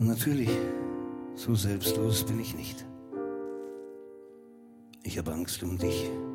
Natürlich, so selbstlos bin ich nicht. Ich habe Angst um dich.